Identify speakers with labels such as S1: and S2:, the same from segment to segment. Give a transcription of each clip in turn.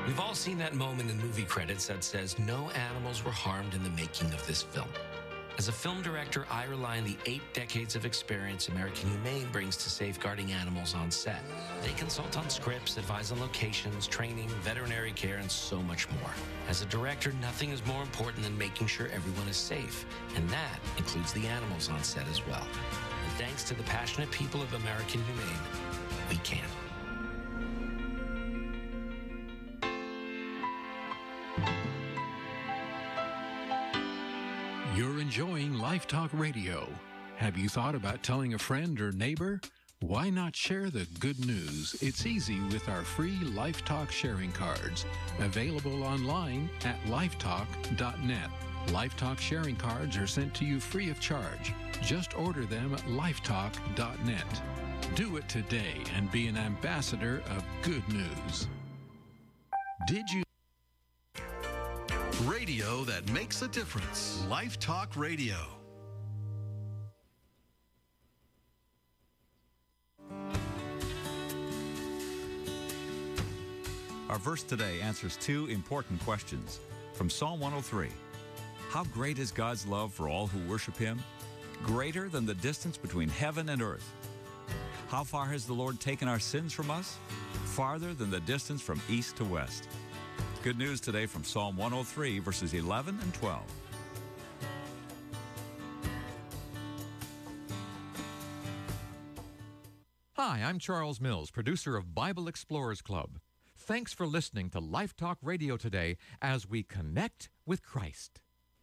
S1: We've all seen that moment in movie credits that says no animals were harmed in the making of this film. As a film director, I rely on the 8 decades of experience American Humane brings to safeguarding animals on set. They consult on scripts, advise on locations, training, veterinary care, and so much more. As a director, nothing is more important than making sure everyone is safe, and that includes the animals on set as well. And thanks to the passionate people of American Humane, we can.
S2: You're enjoying Life Talk Radio. Have you thought about telling a friend or neighbor? Why not share the good news? It's easy with our free Life Talk sharing cards, available online at lifetalk.net. Life Talk sharing cards are sent to you free of charge. Just order them at lifetalk.net. Do it today and be an ambassador of good news. Did you?
S3: Radio that makes a difference. Life Talk Radio.
S4: Our verse today answers 2 important questions from Psalm 103. How great is God's love for all who worship Him? Greater than the distance between heaven and earth. How far has the Lord taken our sins from us? Farther than the distance from east to west. Good news today from Psalm 103, verses 11 and 12.
S5: Hi, I'm Charles Mills, producer of Bible Explorers Club. Thanks for listening to Life Talk Radio today as we connect with Christ.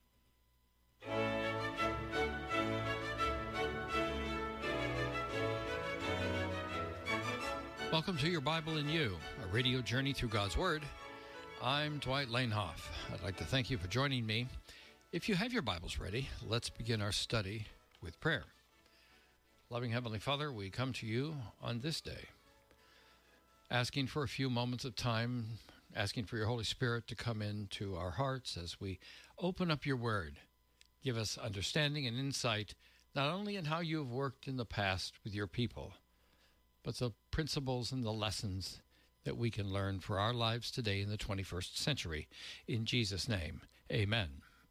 S6: Welcome to Your Bible in You, a radio journey through God's Word. I'm Dwight Lanehoff. I'd like to thank you for joining me. If you have your Bibles ready, let's begin our study with prayer. Loving Heavenly Father, we come to you on this day, asking for a few moments of time, asking for your Holy Spirit to come into our hearts as we open up your Word. Give us understanding and insight, not only in how you have worked in the past with your people, but the principles and the lessons that we can learn for our lives today in the 21st century. In Jesus' name, amen.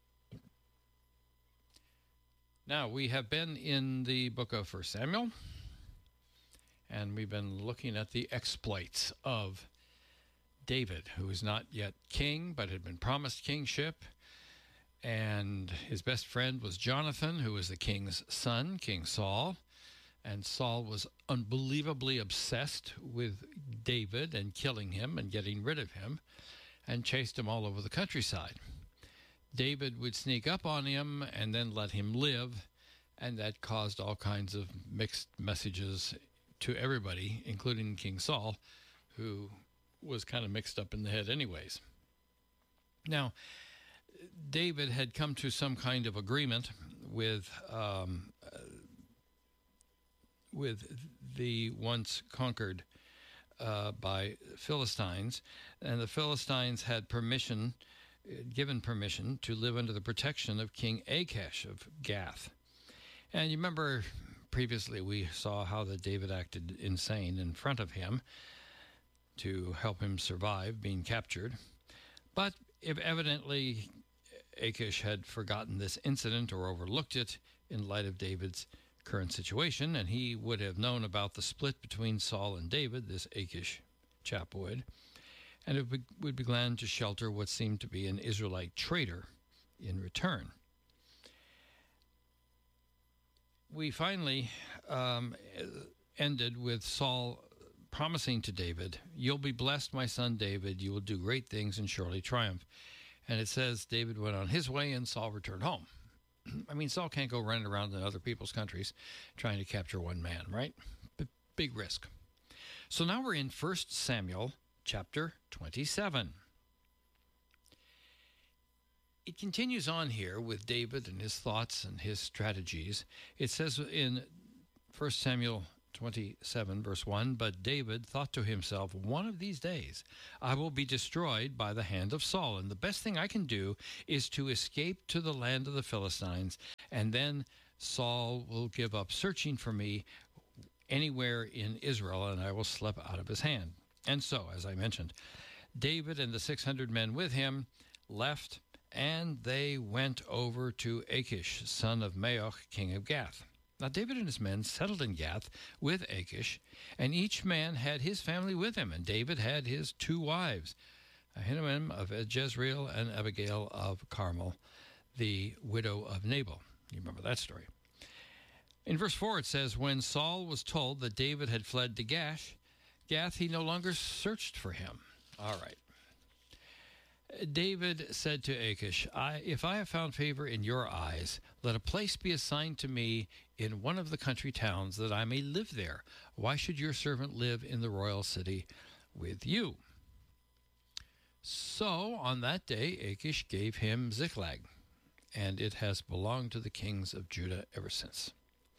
S6: Now, we have been in the book of 1 Samuel, and we've been looking at the exploits of David, who is not yet king, but had been promised kingship. And his best friend was Jonathan, who was the king's son, King Saul. And Saul was unbelievably obsessed with David and killing him and getting rid of him, and chased him all over the countryside. David would sneak up on him and then let him live, and that caused all kinds of mixed messages to everybody, including King Saul, who was kind of mixed up in the head anyways. Now, David had come to some kind of agreement with the once conquered by Philistines, and the Philistines had given permission to live under the protection of King Achish of Gath. And you remember previously we saw how that David acted insane in front of him to help him survive being captured. But if evidently Achish had forgotten this incident or overlooked it in light of David's current situation, and he would have known about the split between Saul and David, this Achish chap would, and it would be glad to shelter what seemed to be an Israelite traitor in return. We finally ended with Saul promising to David, "You'll be blessed, my son David. You will do great things and surely triumph." And it says David went on his way and Saul returned home. I mean, Saul can't go running around in other people's countries trying to capture one man, right? Big risk. So now we're in 1 Samuel chapter 27. It continues on here with David and his thoughts and his strategies. It says in 1 Samuel 27, verse 1, "But David thought to himself, one of these days I will be destroyed by the hand of Saul, and the best thing I can do is to escape to the land of the Philistines, and then Saul will give up searching for me anywhere in Israel, and I will slip out of his hand." And so, as I mentioned, David and the 600 men with him left, and they went over to Achish, son of Maoch, king of Gath. Now David and his men settled in Gath with Achish, and each man had his family with him. And David had his 2 wives, Ahinoam of Jezreel and Abigail of Carmel, the widow of Nabal. You remember that story. In verse 4 it says, when Saul was told that David had fled to Gath, he no longer searched for him. All right. David said to Achish, if I have found favor in your eyes, let a place be assigned to me in one of the country towns, that I may live there. Why should your servant live in the royal city with you? So on that day Achish gave him Ziklag, and it has belonged to the kings of Judah ever since.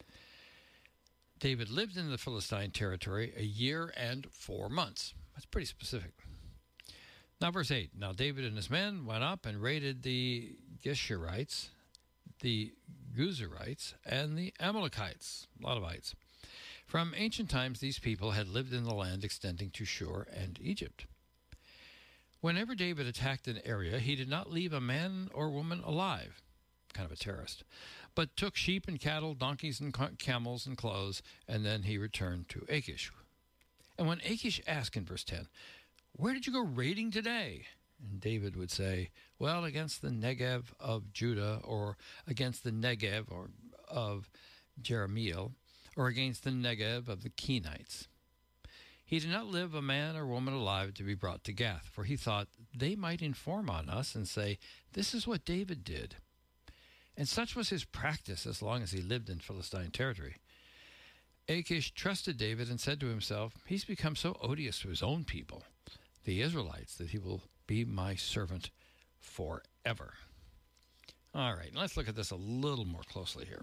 S6: David lived in the Philistine territory 1 year and 4 months. That's pretty specific. Now, verse 8. Now David and his men went up and raided the Geshurites, the Guzurites, and the Amalekites, a lot of ites. From ancient times, these people had lived in the land extending to Shur and Egypt. Whenever David attacked an area, he did not leave a man or woman alive, kind of a terrorist, but took sheep and cattle, donkeys and camels and clothes, and then he returned to Achish. And when Achish asked in verse 10, where did you go raiding today? And David would say, well, against the Negev of Judah, or against the Negev of Jerahmeel, or against the Negev of the Kenites. He did not leave a man or woman alive to be brought to Gath, for he thought they might inform on us and say, this is what David did. And such was his practice as long as he lived in Philistine territory. Achish trusted David and said to himself, he's become so odious to his own people, the Israelites, that he will be my servant forever. All right, let's look at this a little more closely here.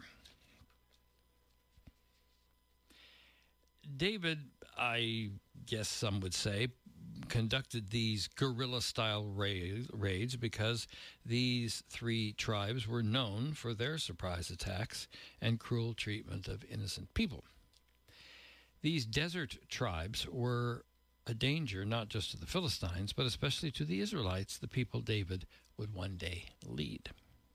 S6: David, I guess some would say, conducted these guerrilla-style raids because these 3 tribes were known for their surprise attacks and cruel treatment of innocent people. These desert tribes were a danger not just to the Philistines, but especially to the Israelites, the people David would one day lead.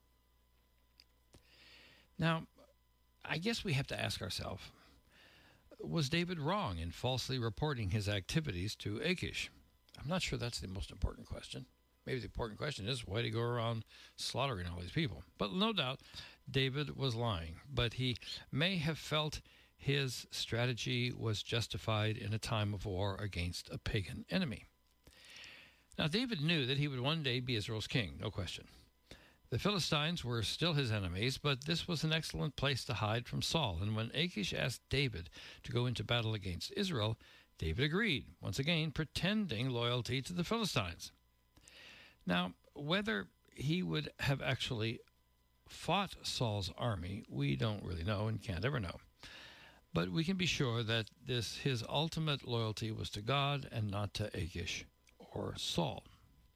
S6: Now, I guess we have to ask ourselves, was David wrong in falsely reporting his activities to Achish? I'm not sure that's the most important question. Maybe the important question is, why did he go around slaughtering all these people? But no doubt, David was lying. But he may have felt his strategy was justified in a time of war against a pagan enemy. Now, David knew that he would one day be Israel's king, no question. The Philistines were still his enemies, but this was an excellent place to hide from Saul. And when Achish asked David to go into battle against Israel, David agreed, once again pretending loyalty to the Philistines. Now, whether he would have actually fought Saul's army, we don't really know and can't ever know. But we can be sure that his ultimate loyalty was to God and not to Achish or Saul.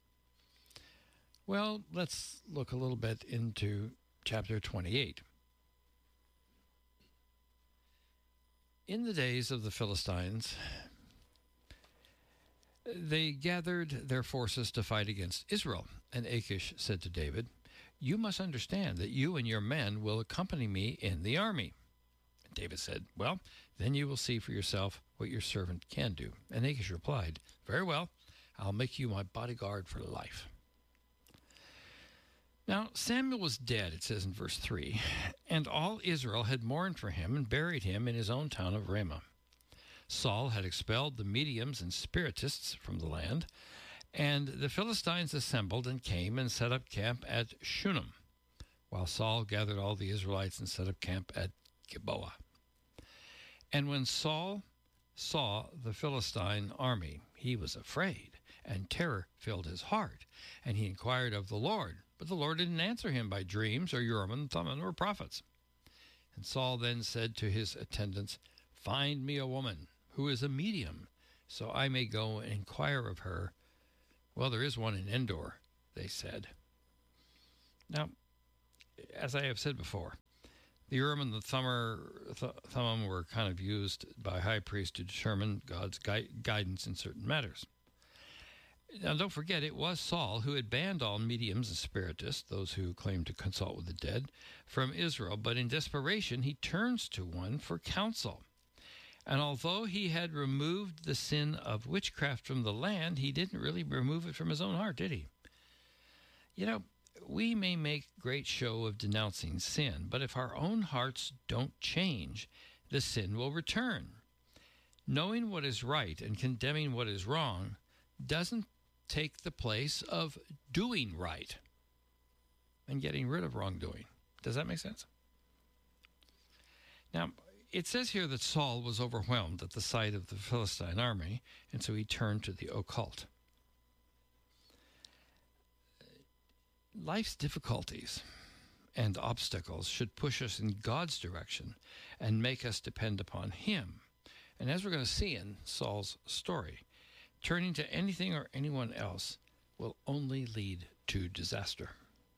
S6: Well, let's look a little bit into chapter 28. In the days of the Philistines, they gathered their forces to fight against Israel. And Achish said to David, you must understand that you and your men will accompany me in the army. And David said, well, then you will see for yourself what your servant can do. And Achish replied, very well, I'll make you my bodyguard for life. Now, Samuel was dead, it says in verse 3, and all Israel had mourned for him and buried him in his own town of Ramah. Saul had expelled the mediums and spiritists from the land, and the Philistines assembled and came and set up camp at Shunem, while Saul gathered all the Israelites and set up camp at Gilboa. And when Saul saw the Philistine army, he was afraid, and terror filled his heart, and he inquired of the Lord. But the Lord didn't answer him by dreams or Urim and Thummim or prophets. And Saul then said to his attendants, find me a woman who is a medium, so I may go and inquire of her. Well, there is one in Endor, they said. Now, as I have said before, the Urim and the Thummim were kind of used by high priests to determine God's guidance in certain matters. Now, don't forget, it was Saul who had banned all mediums and spiritists, those who claimed to consult with the dead, from Israel. But in desperation, he turns to one for counsel. And although he had removed the sin of witchcraft from the land, he didn't really remove it from his own heart, did he? You know, we may make great show of denouncing sin, but if our own hearts don't change, the sin will return. Knowing what is right and condemning what is wrong doesn't take the place of doing right and getting rid of wrongdoing. Does that make sense? Now, it says here that Saul was overwhelmed at the sight of the Philistine army, and so he turned to the occult. Life's difficulties and obstacles should push us in God's direction and make us depend upon Him. And as we're going to see in Saul's story, turning to anything or anyone else will only lead to disaster.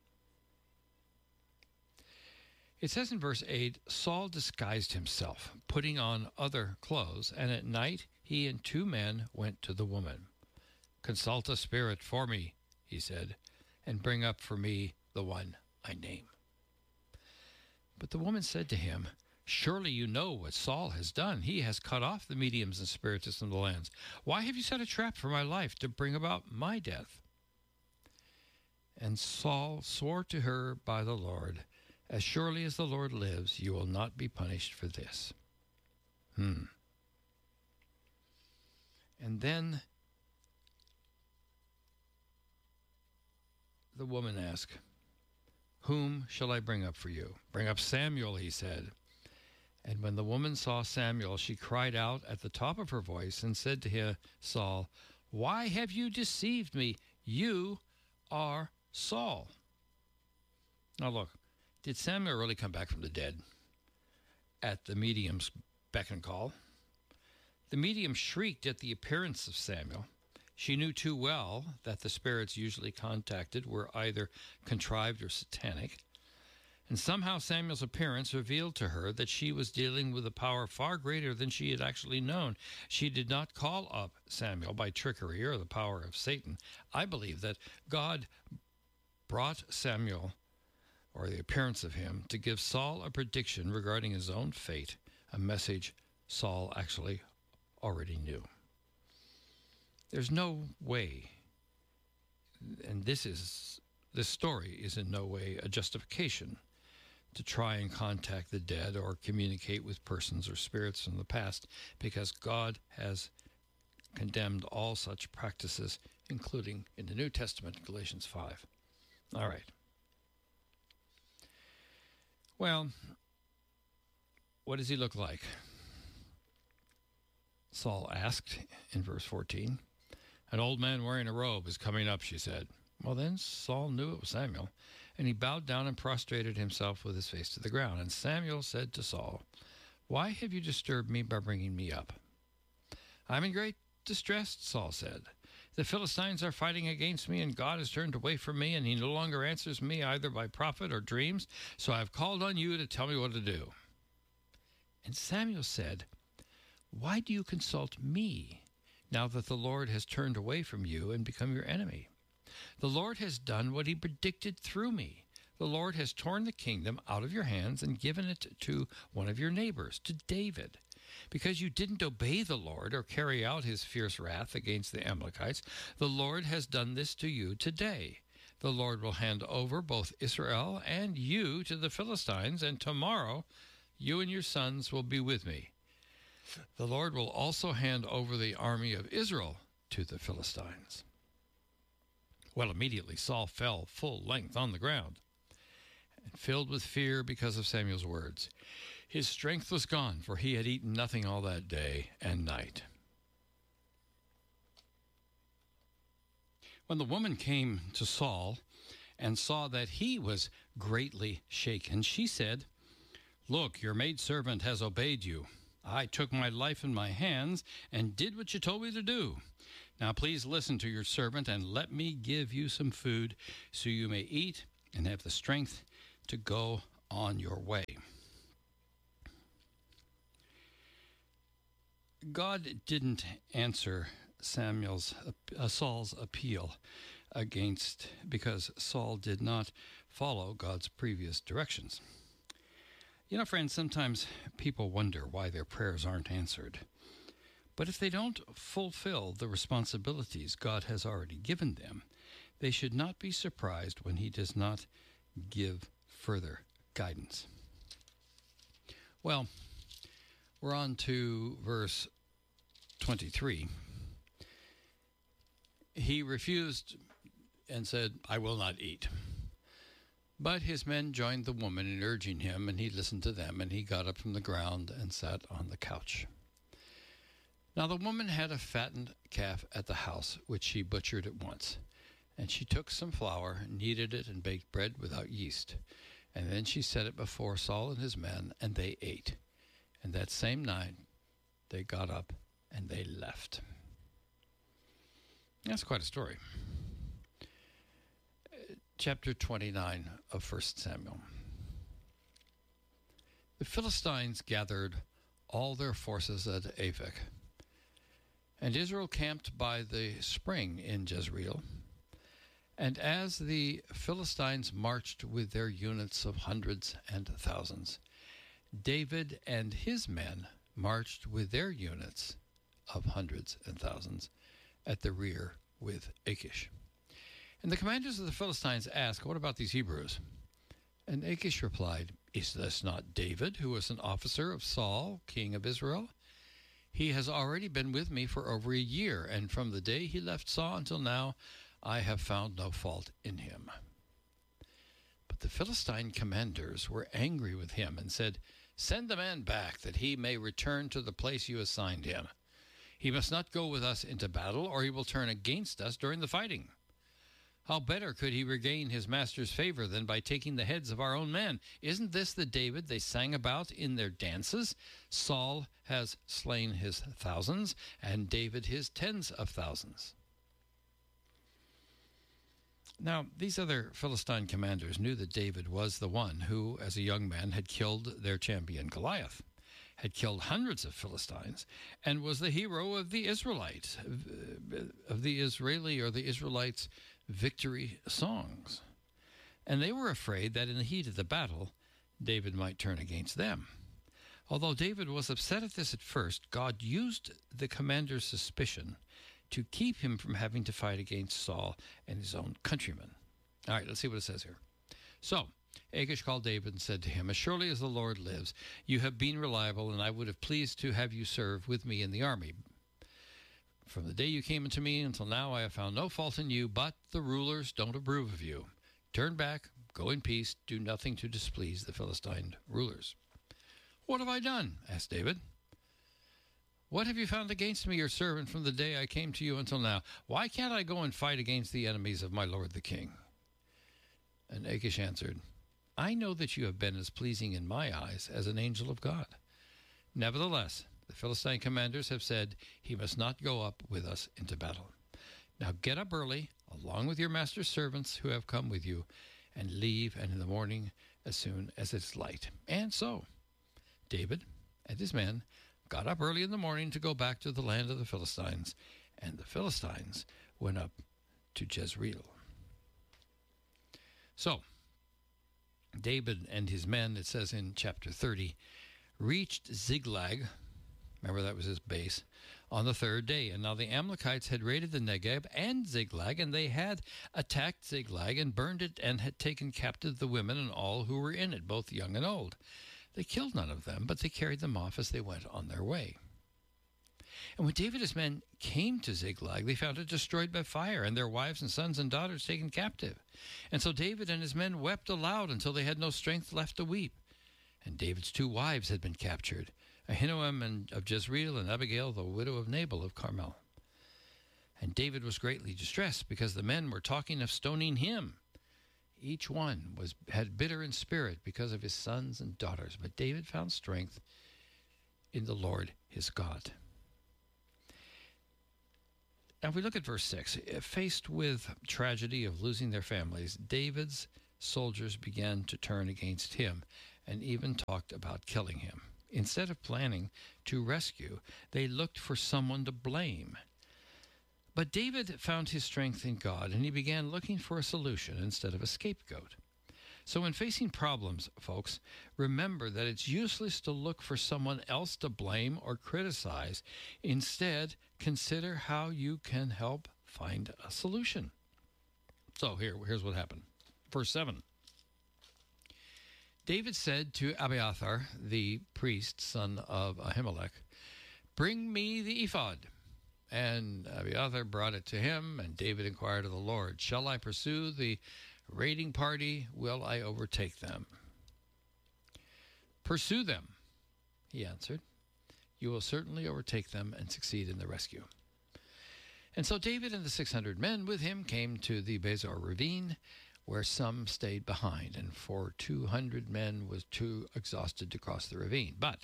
S6: It says in verse 8, Saul disguised himself, putting on other clothes, and at night he and 2 men went to the woman. "Consult a spirit for me," he said, "and bring up for me the one I name." But the woman said to him, "Surely you know what Saul has done. He has cut off the mediums and spiritists in the lands. Why have you set a trap for my life to bring about my death?" And Saul swore to her by the Lord, "As surely as the Lord lives, you will not be punished for this." And then the woman asked, "Whom shall I bring up for you?" "Bring up Samuel," he said. And when the woman saw Samuel, she cried out at the top of her voice and said to him, Saul, "Why have you deceived me? You are Saul." Now look, did Samuel really come back from the dead at the medium's beck and call? The medium shrieked at the appearance of Samuel. She knew too well that the spirits usually contacted were either contrived or satanic. And somehow Samuel's appearance revealed to her that she was dealing with a power far greater than she had actually known. She did not call up Samuel by trickery or the power of Satan. I believe that God brought Samuel, or the appearance of him, to give Saul a prediction regarding his own fate, a message Saul actually already knew. There's no way, and this story is in no way a justification to try and contact the dead or communicate with persons or spirits from the past, because God has condemned all such practices, including in the New Testament, Galatians 5. All right. Well, what does he look like? Saul asked in verse 14. "An old man wearing a robe is coming up," she said. Well, then Saul knew it was Samuel, and he bowed down and prostrated himself with his face to the ground. And Samuel said to Saul, "Why have you disturbed me by bringing me up?" "I'm in great distress," Saul said. "The Philistines are fighting against me, and God has turned away from me, and he no longer answers me either by prophet or dreams. So I have called on you to tell me what to do." And Samuel said, "Why do you consult me, now that the Lord has turned away from you and become your enemy? The Lord has done what he predicted through me. The Lord has torn the kingdom out of your hands and given it to one of your neighbors, to David. Because you didn't obey the Lord or carry out his fierce wrath against the Amalekites, the Lord has done this to you today. The Lord will hand over both Israel and you to the Philistines, and tomorrow you and your sons will be with me. The Lord will also hand over the army of Israel to the Philistines." Well, immediately Saul fell full length on the ground, and filled with fear because of Samuel's words. His strength was gone, for he had eaten nothing all that day and night. When the woman came to Saul and saw that he was greatly shaken, she said, "Look, your maidservant has obeyed you. I took my life in my hands and did what you told me to do. Now please listen to your servant and let me give you some food so you may eat and have the strength to go on your way." God didn't answer Saul's appeal because Saul did not follow God's previous directions. You know, friends, sometimes people wonder why their prayers aren't answered. But if they don't fulfill the responsibilities God has already given them, they should not be surprised when he does not give further guidance. Well, we're on to verse 23. He refused and said, "I will not eat." But his men joined the woman in urging him, and he listened to them, and he got up from the ground and sat on the couch. Now the woman had a fattened calf at the house, which she butchered at once. And she took some flour, kneaded it, and baked bread without yeast. And then she set it before Saul and his men, and they ate. And that same night they got up and they left. That's quite a story. Chapter 29 of 1 Samuel. The Philistines gathered all their forces at Aphek, and Israel camped by the spring in Jezreel. And as the Philistines marched with their units of hundreds and thousands, David and his men marched with their units of hundreds and thousands at the rear with Achish. And the commanders of the Philistines asked, "What about these Hebrews?" And Achish replied, "Is this not David, who was an officer of Saul, king of Israel? He has already been with me for over a year, and from the day he left Saul until now, I have found no fault in him." But the Philistine commanders were angry with him and said, "Send the man back, that he may return to the place you assigned him. He must not go with us into battle, or he will turn against us during the fighting. How better could he regain his master's favor than by taking the heads of our own men? Isn't this the David they sang about in their dances? Saul has slain his thousands, and David his tens of thousands." Now, these other Philistine commanders knew that David was the one who, as a young man, had killed their champion Goliath, had killed hundreds of Philistines, and was the hero of the Israelites, of the Israeli or the Israelites' victory songs. And they were afraid that in the heat of the battle, David might turn against them. Although David was upset at this at first, God used the commander's suspicion to keep him from having to fight against Saul and his own countrymen. All right, let's see what it says here. So Achish called David and said to him, "As surely as the Lord lives, you have been reliable, and I would have pleased to have you serve with me in the army. From the day you came unto me until now, I have found no fault in you, but the rulers don't approve of you. Turn back, go in peace, do nothing to displease the Philistine rulers." "What have I done?" asked David. "What have you found against me, your servant, from the day I came to you until now? Why can't I go and fight against the enemies of my lord the king?" And Achish answered, "I know that you have been as pleasing in my eyes as an angel of God. Nevertheless, the Philistine commanders have said he must not go up with us into battle. Now get up early, along with your master's servants who have come with you, and leave, and in the morning as soon as it's light." And so David and his men got up early in the morning to go back to the land of the Philistines, and the Philistines went up to Jezreel. So David and his men, it says in chapter 30, reached Ziklag. Remember, that was his base, on the third day. And now the Amalekites had raided the Negeb and Ziklag, and they had attacked Ziklag and burned it and had taken captive the women and all who were in it, both young and old. They killed none of them, but they carried them off as they went on their way. And when David and his men came to Ziklag, they found it destroyed by fire, and their wives and sons and daughters taken captive. And so David and his men wept aloud until they had no strength left to weep. And David's 2 wives had been captured, Ahinoam of Jezreel and Abigail, the widow of Nabal of Carmel. And David was greatly distressed because the men were talking of stoning him. Each one had bitter in spirit because of his sons and daughters. But David found strength in the Lord his God. Now, if we look at verse 6, faced with tragedy of losing their families, David's soldiers began to turn against him and even talked about killing him. Instead of planning to rescue, they looked for someone to blame. But David found his strength in God, and he began looking for a solution instead of a scapegoat. So when facing problems, folks, remember that it's useless to look for someone else to blame or criticize. Instead, consider how you can help find a solution. So here's what happened. Verse 7. David said to Abiathar, the priest, son of Ahimelech, "Bring me the ephod." And Abiathar brought it to him, and David inquired of the Lord, "Shall I pursue the raiding party? Will I overtake them?" "Pursue them," he answered. "You will certainly overtake them and succeed in the rescue." And so David and the 600 men with him came to the Bezor ravine, where some stayed behind, and for 200 men was too exhausted to cross the ravine. But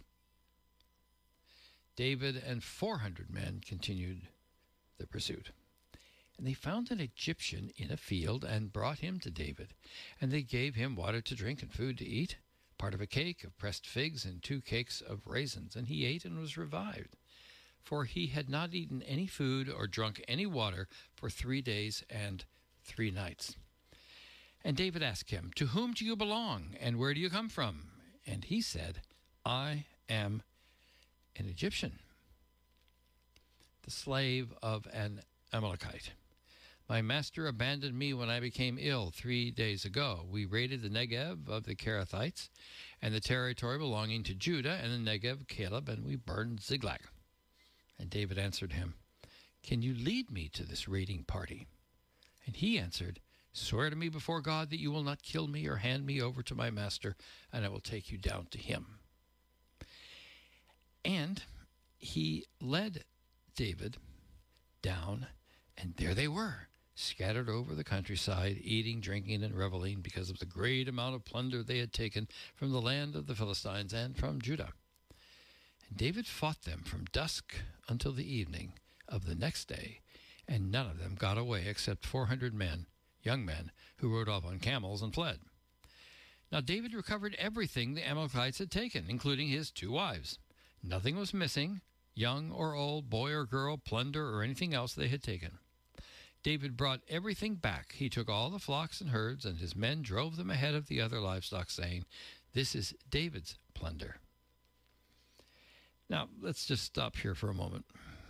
S6: David and 400 men continued the pursuit. And they found an Egyptian in a field and brought him to David. And they gave him water to drink and food to eat, part of a cake of pressed figs and 2 cakes of raisins. And he ate and was revived, for he had not eaten any food or drunk any water for 3 days and 3 nights. And David asked him, "To whom do you belong, and where do you come from?" And he said, "I am an Egyptian, the slave of an Amalekite. My master abandoned me when I became ill 3 days ago. We raided the Negev of the Kerethites and the territory belonging to Judah and the Negev of Caleb, and we burned Ziklag." And David answered him, "Can you lead me to this raiding party?" And he answered, "Swear to me before God that you will not kill me or hand me over to my master, and I will take you down to him." And he led David down, and there they were, scattered over the countryside, eating, drinking, and reveling because of the great amount of plunder they had taken from the land of the Philistines and from Judah. And David fought them from dusk until the evening of the next day, and none of them got away except 400 men, young men, who rode off on camels and fled. Now David recovered everything the Amalekites had taken, including his 2 wives. Nothing was missing, young or old, boy or girl, plunder, or anything else they had taken. David brought everything back. He took all the flocks and herds, and his men drove them ahead of the other livestock, saying, "This is David's plunder." Now, let's just stop here for a moment.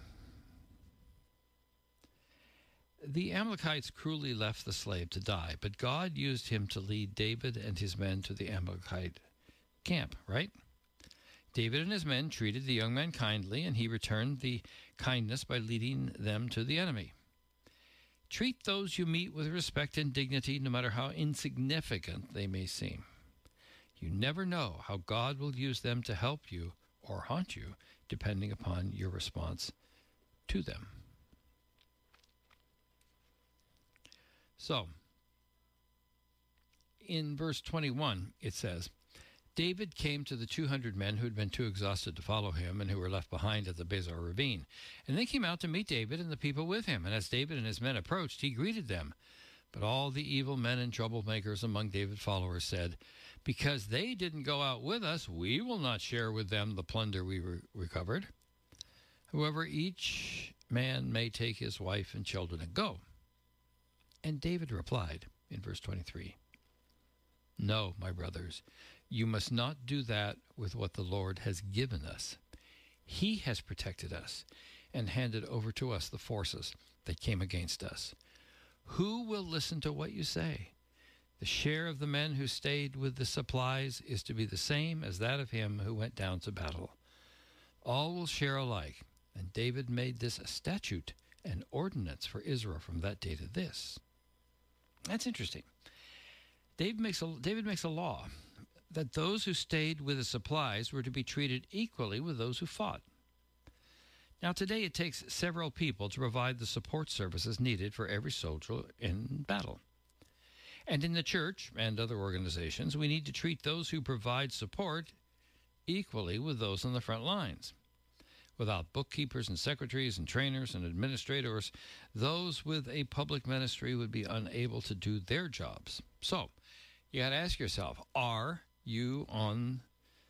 S6: The Amalekites cruelly left the slave to die, but God used him to lead David and his men to the Amalekite camp, right? David and his men treated the young man kindly, and he returned the kindness by leading them to the enemy. Treat those you meet with respect and dignity, no matter how insignificant they may seem. You never know how God will use them to help you or haunt you, depending upon your response to them. So, in verse 21, it says, David came to the 200 men who had been too exhausted to follow him and who were left behind at the Bezor ravine. And they came out to meet David and the people with him. And as David and his men approached, he greeted them. But all the evil men and troublemakers among David's followers said, "Because they didn't go out with us, we will not share with them the plunder we recovered. However, each man may take his wife and children and go." And David replied in verse 23, "No, my brothers, you must not do that with what the Lord has given us. He has protected us and handed over to us the forces that came against us. Who will listen to what you say? The share of the men who stayed with the supplies is to be the same as that of him who went down to battle. All will share alike." And David made this a statute and ordinance for Israel from that day to this. That's interesting. David makes a law that those who stayed with the supplies were to be treated equally with those who fought. Now, today it takes several people to provide the support services needed for every soldier in battle. And in the church and other organizations, we need to treat those who provide support equally with those on the front lines. Without bookkeepers and secretaries and trainers and administrators, those with a public ministry would be unable to do their jobs. So, you got to ask yourself, are you on